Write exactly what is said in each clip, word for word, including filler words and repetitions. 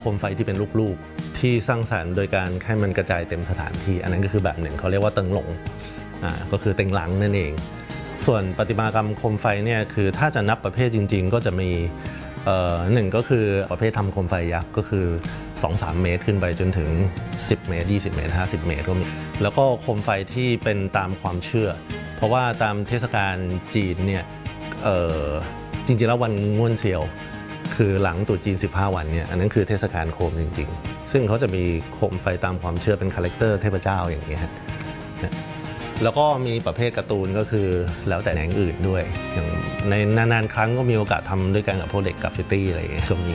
โคมไฟที่เป็นลูกๆที่สร้างสรรค์โดยการให้มันกระจายเต็มสถานที่อันนั้นก็คือแบบหนึ่งเขาเรียกว่าเติงหลงอ่าก็คือเต็งหลังนั่นเองส่วนประติมากรรมโคมไฟเนี่ยคือถ้าจะนับประเภทจริงๆก็จะมีหนึ่งก็คือประเภททำโคมไฟยักษ์ก็คือ สองถึงสาม เมตรขึ้นไปจนถึงสิบเมตรยี่สิบเมตรห้าสิบเมตรก็มีแล้วก็โคมไฟที่เป็นตามความเชื่อเพราะว่าตามเทศกาลจีนเนี่ยจริงๆแล้ววันง่วนเซียวคือหลังตรุษจีนสิบห้าวันเนี่ยอันนั้นคือเทศกาลโคมจริงๆซึ่งเขาจะมีโคมไฟตามความเชื่อเป็นคาแรคเตอร์เทพเจ้าอย่างเงี้ยแล้วก็มีประเภทการ์ตูนก็คือแล้วแต่แหน่งอื่นด้วยอย่างในนานๆครั้งก็มีโอกาสทำด้วยกันกับพวกเด็กกราฟฟิตี้อะไรอย่างเงี้ยก็มี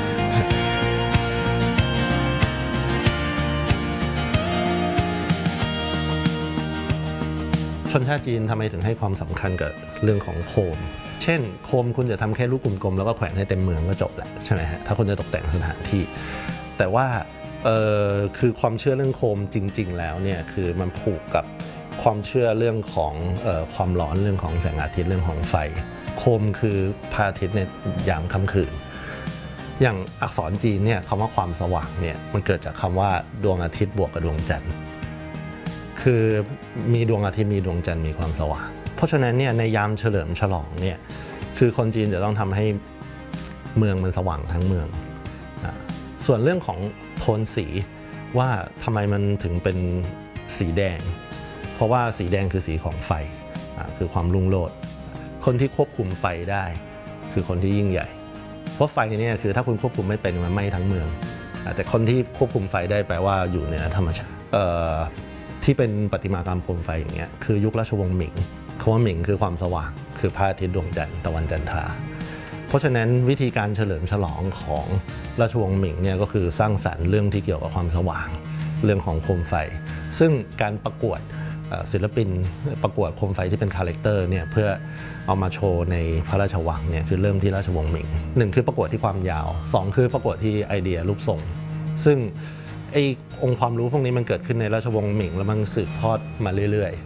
ชนชาติจีนทำไมถึงให้ความสำคัญกับเรื่องของโคมเช่นโคมคุณจะทำแค่ลูกกลมๆแล้วก็แขวนให้เต็มเมืองก็จบแหละใช่ไหมฮะถ้าคุณจะตกแต่งสถานที่แต่ว่าคือความเชื่อเรื่องโคมจริงๆแล้วเนี่ยคือมันผูกกับความเชื่อเรื่องของเอ่อความร้อนเรื่องของแสงอาทิตย์เรื่องของไฟโคมคือพระอาทิตย์ในยามค่ำคืนอย่างอักษรจีนเนี่ยคำว่าความสว่างเนี่ยมันเกิดจากคำว่าดวงอาทิตย์บวกกับดวงจันทร์คือมีดวงอาทิตย์มีดวงจันทร์มีความสว่างเพราะฉะนั้นเนี่ยในยามเฉลิมฉลองเนี่ยคือคนจีนจะต้องทำให้เมืองมันสว่างทั้งเมืองส่วนเรื่องของโทนสีว่าทำไมมันถึงเป็นสีแดงเพราะว่าสีแดงคือสีของไฟคือความรุ่งโรจน์คนที่ควบคุมไฟได้คือคนที่ยิ่งใหญ่เพราะไฟเนี่ยคือถ้าคุณควบคุมไม่เป็นมันไหม้ทั้งเมืองแต่คนที่ควบคุมไฟได้แปลว่าอยู่เหนือธรรมชาติที่เป็นประติมากรรมโคมไฟอย่างเงี้ยคือยุคราชวงศ์หมิงคำว่าหมิงคือความสว่างคือพระอาทิตย์ดวงจันทร์ตะวันจันทราเพราะฉะนั้นวิธีการเฉลิมฉลองของราชวงศ์หมิงเนี่ยก็คือสร้างสรรค์เรื่องที่เกี่ยวกับความสว่างเรื่องของโคมไฟซึ่งการประกวดศิลปินประกวดโคมไฟที่เป็นคาแรคเตอร์เนี่ยเพื่อเอามาโชว์ในพระราชวังเนี่ยคือเริ่มที่ราชวงศ์หมิงหนึ่งคือประกวดที่ความยาวสองคือประกวดที่ไอเดียรูปทรงซึ่งไอองค์ความรู้พวกนี้มันเกิดขึ้นในราชวงศ์หมิงแล้วมันสืบทอดมาเรื่อย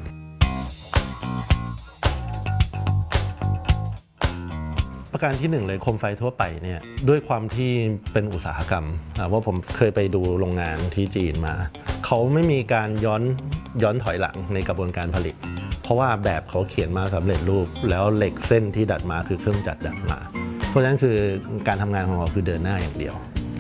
ๆประการที่หนึ่งเลยโคมไฟทั่วไปเนี่ยด้วยความที่เป็นอุตสาหกรรมว่าผมเคยไปดูโรงงานที่จีนมาเขาไม่มีการย้อนย้อนถอยหลังในกระบวนการผลิตเพราะว่าแบบเขาเขียนมาสำเร็จรูปแล้วเหล็กเส้นที่ดัดมาคือเครื่องจักรดัดมาเพราะฉะนั้นคือการทำงานของเขาคือเดินหน้าอย่างเดียว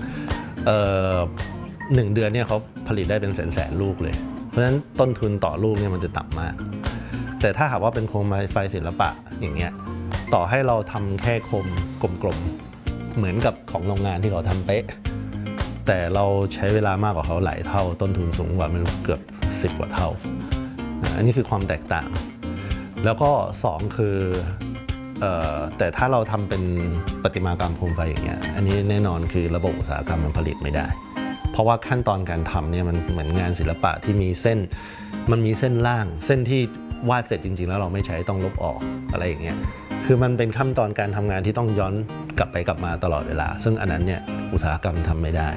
หนึ่งเดือนเนี่ยเขาผลิตได้เป็นแสนแสนลูกเลยเพราะฉะนั้นต้นทุนต่อลูกเนี่ยมันจะต่ำมากแต่ถ้าหากว่าเป็นโคมไฟศิลปะอย่างเงี้ยต่อให้เราทำแค่โคมกลมๆเหมือนกับของโรงงานที่เขาทำเป๊ะแต่เราใช้เวลามากกว่าเขาหลายเท่าต้นทุนสูงกว่าไม่รู้เกือบสิบกว่าเท่าอันนี้คือความแตกต่างแล้วก็สองคือแต่ถ้าเราทำเป็นประติมากรรมโคมไฟอย่างเงี้ยอันนี้แน่นอนคือระบบอุตสาหกรรมมันผลิตไม่ได้เพราะว่าขั้นตอนการทำเนี่ยมันเหมือนงานศิลปะที่มีเส้นมันมีเส้นล่างเส้นที่วาดเสร็จจริงๆแล้วเราไม่ใช้ต้องลบออกอะไรอย่างเงี้ยคือมันเป็นขั้นตอนการทำงานที่ต้องย้อนกลับไปกลับมาตลอดเวลาซึ่งอันนั้นเนี่ยอุตสาหกรรมทำไม่ได้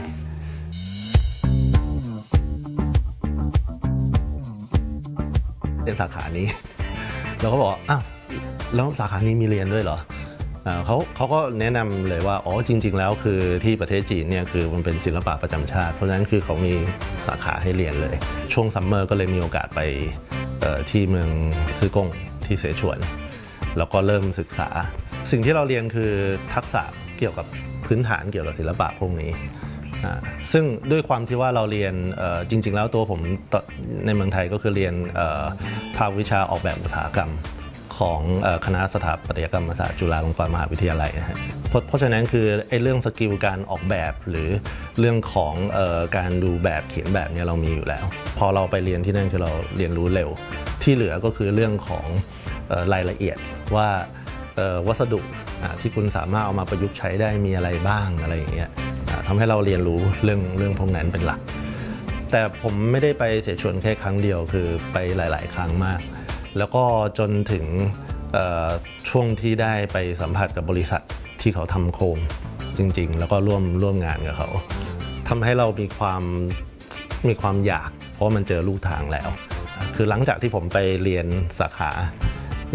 เป็นสาขานี้เราก็บอกอ้าวแล้วสาขานี้มีเรียนด้วยเหรอเขาเขาก็แนะนำเลยว่าอ๋อจริงๆแล้วคือที่ประเทศจีนเนี่ยคือมันเป็นศิลปะประจำชาติเพราะฉะนั้นคือเขามีสาขาให้เรียนเลยช่วงซัมเมอร์ก็เลยมีโอกาสไปที่เมืองซื่อกงที่เสฉวนแล้วก็เริ่มศึกษาสิ่งที่เราเรียนคือทักษะเกี่ยวกับพื้นฐานเกี่ยวกับศิลปะพวกนี้ซึ่งด้วยความที่ว่าเราเรียนจริงๆแล้วตัวผมในเมืองไทยก็คือเรียนภาควิชาออกแบบอุตสาหกรรมของคณะสถาปัตยกรรมศาสตร์จุฬาลงกรณ์มหาวิทยาลัยนะฮะเพราะเพราะฉะนั้นคือไอ้เรื่องสกิลการออกแบบหรือเรื่องของการดูแบบเขียนแบบเนี่ยเรามีอยู่แล้วพอเราไปเรียนที่นั่นคือเราเรียนรู้เร็วที่เหลือก็คือเรื่องของรายละเอียดว่าวัสดุที่คุณสามารถเอามาประยุกต์ใช้ได้มีอะไรบ้างอะไรอย่างเงี้ยทำให้เราเรียนรู้เรื่องเรื่องพวกนั้นเป็นหลักแต่ผมไม่ได้ไปเสฉวนแค่ครั้งเดียวคือไปหลายๆครั้งมากแล้วก็จนถึงช่วงที่ได้ไปสัมผัสกับบริษัทที่เขาทำโคมจริงๆแล้วก็ร่วมร่วมงานกับเขาทำให้เรามีความมีความอยากเพราะมันเจอลู่ทางแล้วคือหลังจากที่ผมไปเรียนสาขา